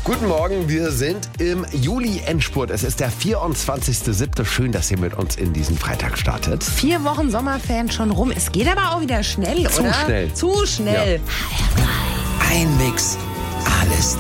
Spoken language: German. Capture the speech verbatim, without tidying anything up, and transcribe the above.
Guten Morgen, wir sind im Juli-Endspurt. Es ist der vierundzwanzigster siebter Schön, dass ihr mit uns in diesen Freitag startet. Vier Wochen Sommerferien schon rum. Es geht aber auch wieder schnell, Zu oder? schnell. Zu schnell. Ja. Ein Mix, alles